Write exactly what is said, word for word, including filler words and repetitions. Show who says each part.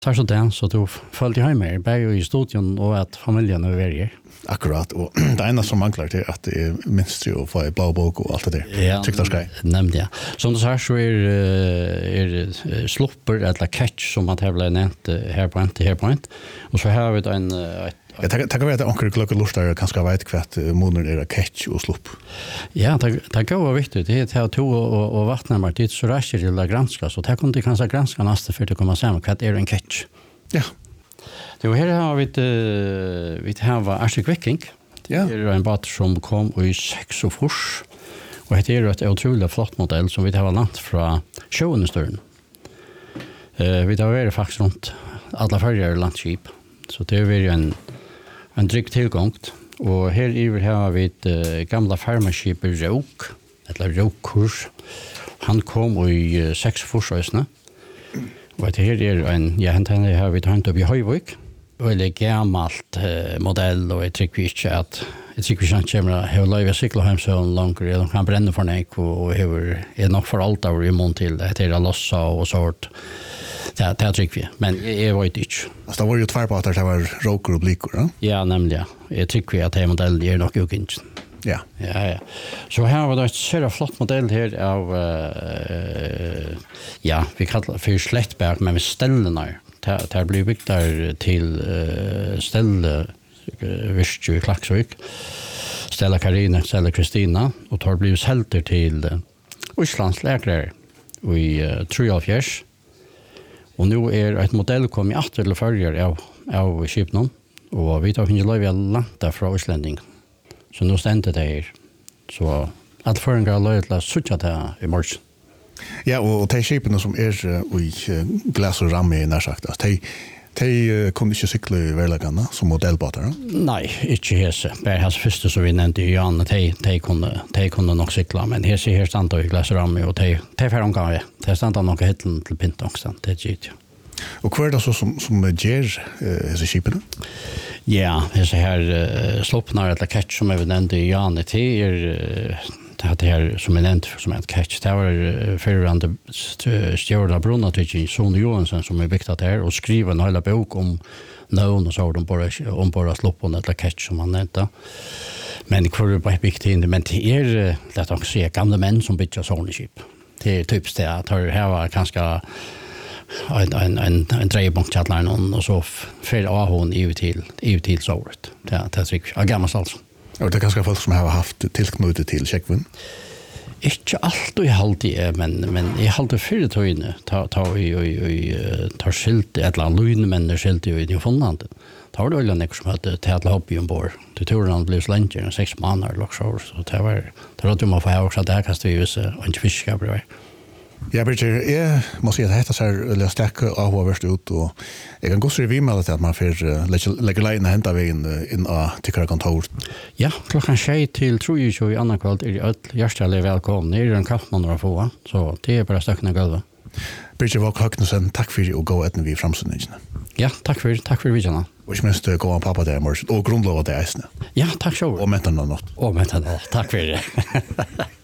Speaker 1: Så så det, så du följde hem med bägge i studion och att familjen är väldigt.
Speaker 2: Akkurat, och det ena som manglar till att det är minst ju att få en blå bok och allt det där.
Speaker 1: Ja,
Speaker 2: tyckte jag ska.
Speaker 1: Nämnde jag. Som du sa så är är slopper eller catch som man tävlar nämnt här på inte här på inte. Och så har vi en
Speaker 2: Jag tänker tänker vi att onkel klockan lustar kanske vet kvart månader är catch och slopp.
Speaker 1: Ja, det det går vara viktigt. Det är två och och vattna mig dit så räcker det att granska så det kunde kanske granska nästa för att komma samman vad är en catch.
Speaker 2: Ja.
Speaker 1: Det här har vi uh, vi har var Arctic Viking.
Speaker 2: Ja.
Speaker 1: Det är en båt som kom i sex och fors. Och det är ett otroligt flott modell som vi har landat från Sjönestörn. Eh vi har varit faktiskt runt alla färger landskip. Så det är ju en en dryg tillgång och här i vi har vi ett uh, gamla farmarskipet Råk eller Råkkurs. Han kom i uh, sex forsösna. Och det här är en jag hämtar det här vi tar upp i Höjvik. Och det är gammalt uh, modell och jag tycker inte att jag tycker inte att jag har löjt cykla hem så långt de kan bränna för nek och är är nog för allt av i mån till det är lossa och sort. Det det tycker vi. Men jag vet inte.
Speaker 2: Alltså det var ju två båtar det var Råker och Blikor, ja?
Speaker 1: Ja, nämligen. Jag tycker att det modell är nog ju inte.
Speaker 2: Ja.
Speaker 1: Ja, ja. Så här var det ett så flott modell här av uh, ja, vi kallar för Slättberg men med ställena. Det det blir byggt där till uh, ställe uh, Vistju i Klaksvik. Stella Karina, Stella Kristina och tar blivit sälter till uh, Islands läkare i uh, Trujafjärs. Och nu är ett modell kom i åtta eller förr av av skipen och vi tar finns löv landa från Islanding. Så nu ständer det här. Så att för en gång löjt att sucha det i morgon.
Speaker 2: Ja, och de skipen som är i glas och ram i närsagt, de, de kunde inte cykla i verkligheten som modellbåtar?
Speaker 1: Nej, inte hese. Bara hans första som vi nämnde i Jan, de, de, kunde, de kunde nog cykla, men här ser här stannar i glas och ram och de, de får en gång. De stannar nog helt till pint också, det är gitt.
Speaker 2: Och vad är det så som, som ger uh, dessa skipen?
Speaker 1: Ja, dessa här uh, sloppnar eller catch som vi nämnde i Jan, det är uh, det här som är nämnt som ett catch. Det var uh, förrande stjärna Brunnatygen, Son Johansson som är viktat här och skriver en hela bok om någon och så har de bara om bara sloppen eller catch som han nämnde. Men det var bara viktigt inte, men det är lätt att se gamla män som bygger sådana skip. Det är typiskt det att det här var ganska en en en en drejbank chatline och och så för av hon i till i till såret. Det det tycker jag gammalt alltså.
Speaker 2: Och det är ganska folk som har haft tillknutet till Tjeckvin.
Speaker 1: Inte allt och jag alltid men men jag håller för det inne ta ta i i ta skilt eller lune men det skilt ju i Finland. Tar det väl en som hade till hobby ombord. Det tror han blev slängt i sex månader lockshore så det var det var dumma för också där kastar vi ju så inte fiskar bredvid.
Speaker 2: Ja, Birger, jeg må si at dette ser litt sterk av hva verst ut, og jeg kan gå så i vimmelde til at man får legge leien og hente veien inn av tykkere kontor.
Speaker 1: Ja, klokken tjej til tror jeg jo i annen kveld er det hjertelig velkommen. Det er en kaffemann å få, så det er bare støkkene gulvet.
Speaker 2: Birger Våk Høgnesen, takk for å gå etter vi framsynningsene.
Speaker 1: Ja, takk for, takk for vidjene.
Speaker 2: Og ikke minst gå an pappa der i morgen, og grunnlov av det eisene.
Speaker 1: Ja, takk så.
Speaker 2: Og mentan av något.
Speaker 1: Og mentan av något, takk for det.